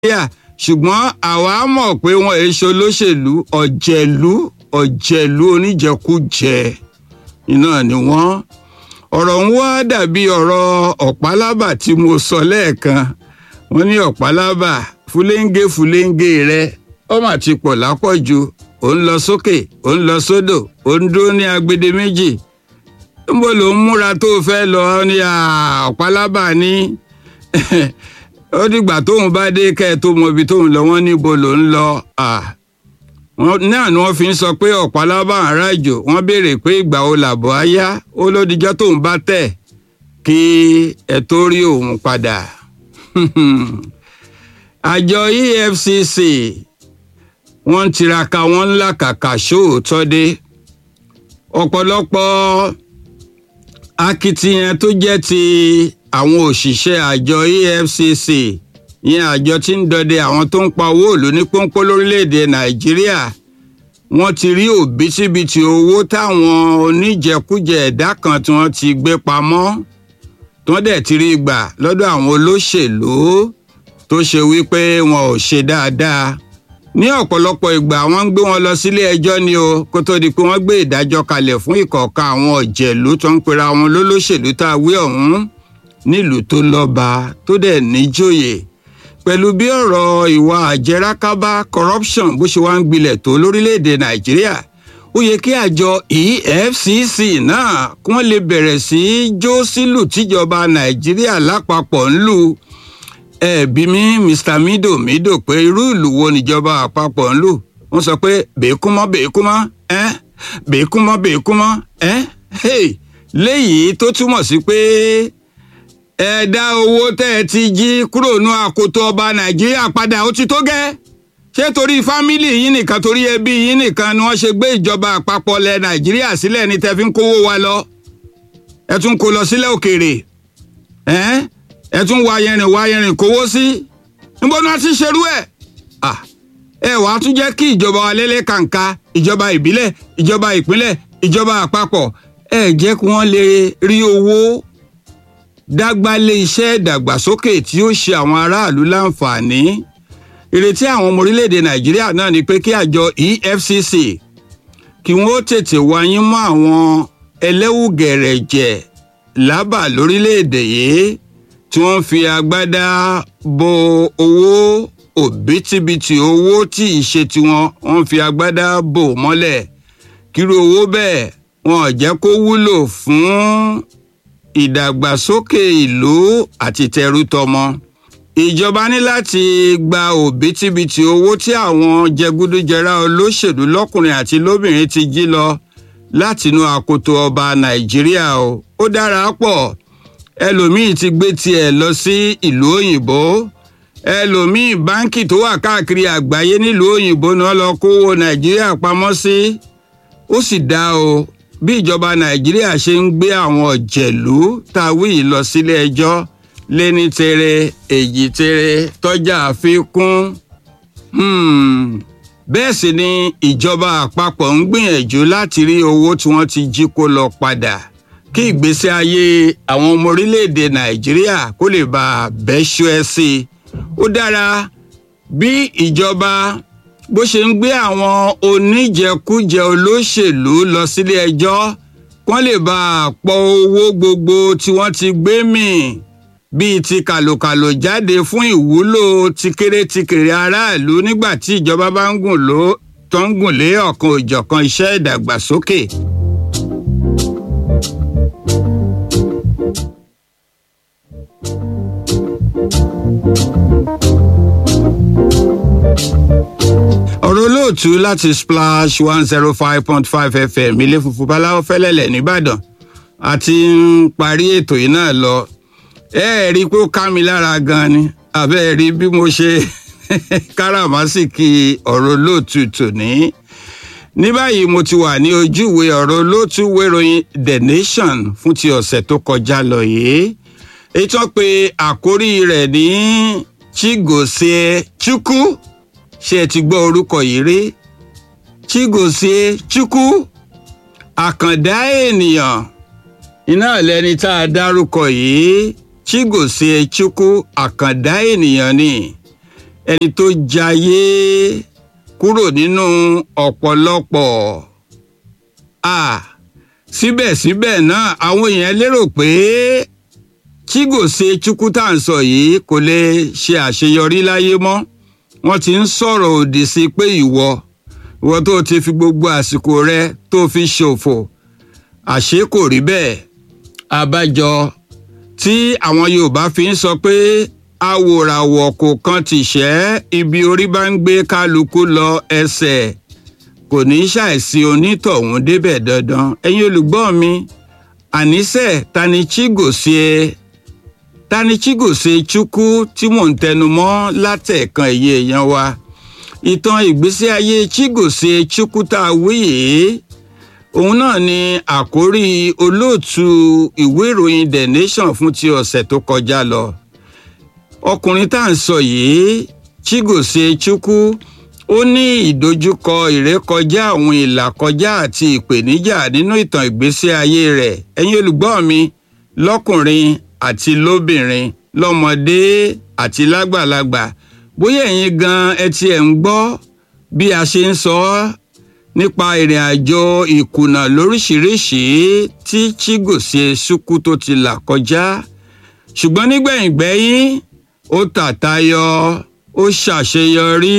Nàìjíríà ṣùgbọ́n àwa mọ̀ pé wọ́n èso olóṣèlú ọ̀jẹ̀lú oníjẹkújẹ iná ni wọ́n. Ọ̀rọ̀ ń wá dàbí ọ̀rọ̀ Ọ̀pálábà tí mo sọ lẹ́ẹ̀kan. Wọ́n ní Ọ̀pálábà fúléńgé rẹ̀ ó mà ti pọ̀ lápọ̀jù. Ó ń lọ sókè ó ń lọ sódò ó ń dúró ní agbede méjì. Níbo ló ń múra tó fẹ́ lọ ní Ọ̀pálábà ní ó dìgbà tóun bá dé kẹ́ ẹ tó mọ ibi tóun lọ wọ́n níbo ló ń lọ. Náà ni wọ́n fi ń sọ pé Ọ̀pálábà aráàjò wọ́n béèrè pé ìgbà wo làbọ̀ á yá ó lódijọ́ tóun bá tẹ̀ kí ẹ tó rí òun padà. Àjọ EFCC wọ́n ń tiraka wọ́n ń làkàkà sóòótọ́ dé. Ọ̀pọ̀lọpọ̀ akitiyan tó jẹ́ ti àwọn òṣìṣẹ́ àjọ EFCC ìyẹn àjọ tí ń dọdẹ àwọn tó ń pa owó ìlú ní pọ́npọ́n lórílẹ̀‐èdè Nàìjíríà wọ́n ti rí òbítíbitì owó táwọn oníjẹkújẹ ẹ̀dá kan tí wọ́n ti gbé pamọ́ tí wọ́n dẹ̀ ti rí gbà lọ́dọ̀ àwọn olóṣèlú tó ṣe wípé wọn ò ṣe dáadáa. Ní ọ̀pọ̀lọpọ̀ ìgbà wọ́n ń gbé wọn lọ sílé ẹjọ́ ni o kó tó di pé wọ́n gbé ìdájọ́ kalẹ̀ fún ìkọ̀ọ̀kan àwọn ọ̀jẹ̀lú tó ń pera wọn lólóṣèlú tá a wí ọ̀hún nílùú tó lọ́ba tó dẹ̀ níjòyè. Pẹ̀lú bí ọ̀rọ̀ ìwà àjẹrákábá corruption bó ṣe wá ń gbilẹ̀ tó lórílẹ̀‐èdè Nàìjíríà ó yẹ kí àjọ EFCC náà kí wọ́n lè bẹ̀rẹ̀ sí í jó sílù tíjọba Nàìjíríà lápapọ̀ ń lù. Ẹ̀bí mi Mr. Mido pé irú ìlú wo níjọba àpapọ̀ ń lù? Wọ́n sọ pé bèékúmọ́ léyìí tó túmọ̀ sí pé ẹ dá owó tẹ́ ẹ ti jí kúrò ní àkótó ọba Nàìjíríà padà ó ti tó gẹ́. Ṣé torí fámílì yín nìkan torí ẹbí yín nìkan ni wọ́n ṣe gbé ìjọba àpapọ̀ lẹ̀ Nàìjíríà sílẹ̀ ní tẹ́ fi ń kówó wa lọ? Ẹ tún kó lọ sílẹ̀ òkèèrè ẹ tún wá yẹrin kówó sí. Níbo ni wọ́n ti ṣerú ẹ̀? Ẹ wàá tún jẹ́ kí ìjọba wa lélẹ̀ kàǹkà ìjọba ìbílẹ̀ ìjọba ìpínlẹ̀ ìjọba àpapọ̀ ẹ jẹ́ kí wọ́n lè rí owó dágbálé iṣẹ́ ìdàgbàsókè tí ó ṣe àwọn aráàlú láǹfààní. Ìrètí àwọn ọmọ orílẹ̀-èdè Nàìjíríà náà ni pé kí àjọ EFCC kí wọ́n tètè wáyé mọ́ àwọn ẹlẹ́wùgẹ̀rẹ̀jẹ̀ lábà lórílẹ̀-èdè yìí tí wọ́n fi agbádá bo owó òbítíbitì owó tí ìṣe tiwọn wọ́n fi agbádá bò mọ́lẹ̀. Kírú owó bẹ́ẹ̀ wọn ò jẹ́ kó wúlò fún ìdàgbàsókè ìlú àti tẹrútọmọ. Ìjọba ní láti gba òbítíbitì owó tí àwọn jẹgúdújẹrá olóṣèlú lọ́kùnrin àti lóbìnrin ti jí lọ látinú àkótó ọba Nàìjíríà o. Ó dára pọ̀ ẹlòmíì ti gbé tiẹ̀ lọ sí ìlú òyìnbó ẹlòmíì báńkì tó wà káàkiri àgbáyé nílùú òyìnbó ni wọ́n lọ kówó Nàìjíríà pamọ́ sí. Ó sì dá o bí ìjọba Nàìjíríà ṣe ń gbé àwọn ọ̀jẹ̀lú tá a wí yìí lọ sílé ẹjọ́ léní tere èjì tere tọ́jà àfikún. Bẹ́ẹ̀ sì ni ìjọba àpapọ̀ ń gbìyànjú láti rí owó tí wọ́n ti jí kó lọ padà kí ìgbésí ayé àwọn ọmọ orílẹ̀-èdè Nàìjíríà kó lè bá a bẹ́ṣú ẹ sí i. Ó dára bí ìjọba bó ṣe ń gbé àwọn oníjẹkújẹ olóṣèlú lọ sílé ẹjọ́ wọ́n lè bá a pọ̀ owó gbogbo tí wọ́n ti gbé mì bíi ti kàlòkàlò jáde fún ìwúlò tìkèrè aráàlú nígbà tí ìjọba bá ń gùn lé ọ̀kan òjọ̀kan iṣẹ́ ìdàgbàsókè. Ọ̀rọ̀ olóòtú láti Splash 105.5 FM ilé funfun báláwo fẹ́lẹ́lẹ̀ nìbàdàn àti ń parí ètò yìí náà lọ. Ẹ rí i pé ó ká mi lára gan ni àbẹ́ rí bí mo ṣe káràmásìkì ọ̀rọ̀ olóòtú tòní. Ní báyìí mo ti wà ní ojúwe ọ̀rọ̀ olóòtú wéròyìn The Nation fún ti ọ̀sẹ̀ tó kọjá lọ yìí. Èyí tó pé àkórí rẹ̀ ní Chigozie Chukwu. Ṣé ẹ ti gbọ́ orúkọ yìí rí? Chigozie Chukwu, àkàndá ènìyàn. Iná lẹni tá a dárúkọ yìí. Chigozie Chukwu, àkàndá ènìyàn ni. ẹni tó jayé kúrò nínú ọ̀pọ̀lọpọ̀. Síbẹ̀síbẹ̀ náà àwọn èèyàn lérò pé Chigozie Chukwu tá à ń sọ yìí kò lè ṣe àṣeyọrí láyé mọ́. Wọ́n ti ń sọ̀rọ̀ òdì sí pé ìwọ tó ti fi gbogbo àsìkò rẹ tó fi ṣòfò, àṣé kò rí bẹ́ẹ̀. Àbájọ tí àwọn Yorùbá fi ń sọ pé awòràwọ̀ kò kan tìṣẹ́, ibi orí bá ń gbé kálukú lọ ẹsẹ̀ kò ní ṣàìsí onítọ̀hún débẹ̀ dandan. Ẹ̀yin olùgbọ́ mi, àníṣe ta ni Chigozie Chukwu tí mò ń tẹnu mọ́ látẹ̀ẹ̀kan ẹ̀yẹ èèyàn wa. Ìtàn ìgbésí ayé Chigozie Chukwu tá a wí yìí, òun náà ni àkórí olóòtú ìwé ìròyìn The Nation fún ti ọ̀sẹ̀ tó kọjá lọ. Ọkùnrin tá à ń sọ yìí, Chigozie Chukwu, ó ní ìdojúkọ, ìrékọjá àwọn ìlàkọjá àti ìpèníjà nínú ìtàn ìgbésí ayé rẹ̀. Ẹ̀yin olùgbọ́ mi, lọ́kùnrin àti lóbìnrin, lọ́mọdé àti lágbàlagbà, bóyá ẹ̀yin gan ẹ ti ẹ̀ ń gbọ́ bí a ṣe ń sọ nípa ìrìn àjò ìkùnà lóríṣìíríṣìí tí Chigozie Chukwu tó ti là kọjá. Ṣùgbọ́n nígbẹ̀yìngbẹ́yìn ó tàtayọ, ó ṣàṣeyọrí.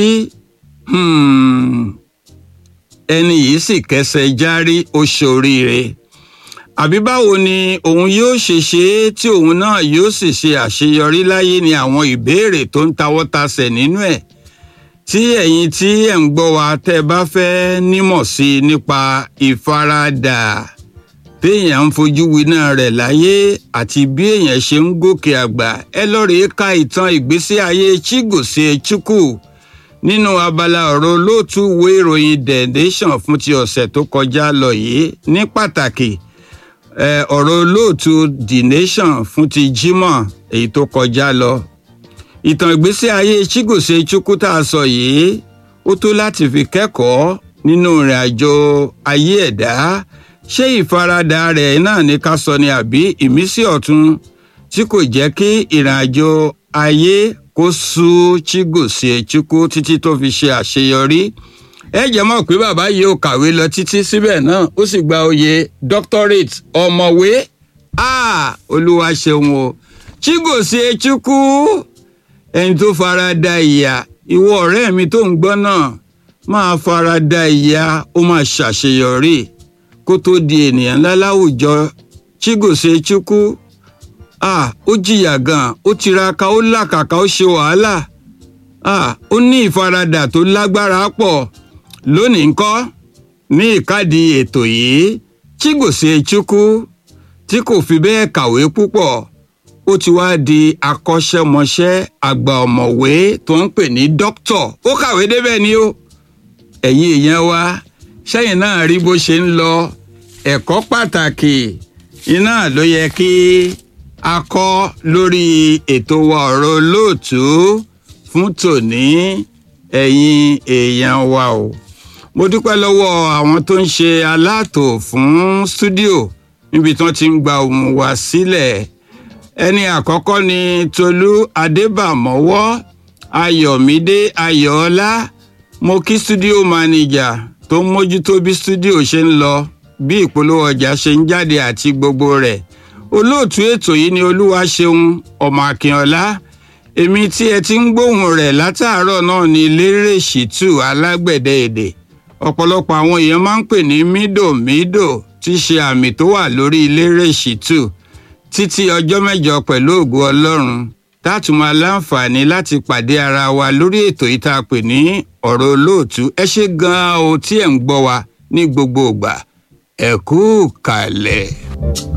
Ẹni yìí sì kẹsẹ̀ járí, ó ṣoríire. Àbí báwo ni òun yóò ṣe ṣe tí òun náà yóò sì ṣe àṣeyọrí láyé ni àwọn ìbéèrè tó ń tawọ́tasẹ̀ nínú ẹ̀. Tí ẹ̀yin tí ẹ̀ ń gbọ́ wa tẹ́ bá fẹ́ nímọ̀ sí i nípa ìfaradà téèyàn ń fojú winá rẹ̀ láyé àti bí èèyàn ṣe ń gòkè àgbà, ẹ lọ rèé ka ìtàn ìgbésí ayé Chigozie Chukwu nínú abala ọ̀rọ̀ olóòtú ìwé ìròyìn The Nation fún ti ọ̀sẹ̀ tó kọjá lọ yìí, ní pàtàkì ọ̀rọ̀ olóòtú The Nation fún ti Jímọ̀ èyí tó kọjá lọ. Ìtàn ìgbésí ayé Chigozie Chukwu tá a sọ yìí ó tó láti fi kẹ́kọ̀ọ́ nínú ìrìn àjò ayé ẹ̀dá. Ṣé ìfaradà rẹ̀ náà ní ká sọ ni àbí ìmísí ọ̀tun tí kò jẹ́ kí ìrìn àjò ayé kó sú Chigozie Chukwu títí tó fi ṣe àṣeyọrí? Ẹ jẹ́ mọ̀ pé bàbá yìí ò kàwé lọ títí, síbẹ̀ náà ó sì gba oyè doctorate, ọ̀mọ̀wé. Olúwa ṣeun o. Chigozie Chukwu, ẹni tó farada ìyà. Ìwọ ọ̀rẹ́ mi tó ń gbọ́ náà, máa farada ìyà, ó máa ṣàṣeyọrí kó tó di ènìyàn ńlá láwùjọ. Chigozie Chukwu, ó jìyà gan, ó tiraka, ó làkàkà, ó ṣe wàhálà. Ó ní ìfaradà tó lágbára pọ̀. Lónìí ńkọ́, ní ìkádìí ètò yìí, Chigozie Chukwu tí kò fi bẹ́ẹ̀ kàwé púpọ̀, ó ti wá di akọ́ṣẹ́mọṣẹ́ àgbà ọ̀mọ̀wé tó ń pè ní dókítọ̀. Ó kàwé débẹ̀ ni ó. Ẹ̀yin èèyàn wa, ṣẹ́yìn náà rí bó ṣe ń lọ. Ẹ̀kọ́ pàtàkì iná ló yẹ kí a kọ́ lórí ètò wa ọ̀rọ̀ olóòtú fún tòní, ẹ̀yin èèyàn wa o. Mo dúpẹ́ lọ́wọ́ àwọn tó ń ṣe aláàtò fún stúdíò níbi tí wọ́n ti ń gba ohùn wa sílẹ̀. Ẹni àkọ́kọ́ ni Tolú Adébàmọ́wọ́, Ayọ̀mídé Ayọ̀ọ́lá. Mo kí stúdíò mánéjà tó ń mójútó bí stúdíò ṣe ń lọ, bí ìpolówó ọjà ṣe ń jáde àti gbogbo rẹ̀. Olóòtú ètò yìí ni Olúwaṣeun ọmọ Akínọlá. Èmi tí ẹ ti ń gbóhùn rẹ̀ látàárọ̀ náà ni Lérè Ṣítù alágbẹ̀dẹ èdè. Ọ̀pọ̀lọpọ̀ àwọn èèyàn máa ń pè ní mídòmídò, tí ṣe àmì tó wà lórí Lérè Ṣítù. Títí ọjọ́ mẹ́jọ pẹ̀lú ògo Ọlọ́run táàtún máa láǹfààní láti pàdé ara wa lórí ètò yìí tá a pè ní ọ̀rọ̀ olóòtú. Ẹ ṣé gan-an o tí ẹ̀ ń gbọ́ wa ní gbogbo ìgbà. Ẹ kú kàlẹ̀.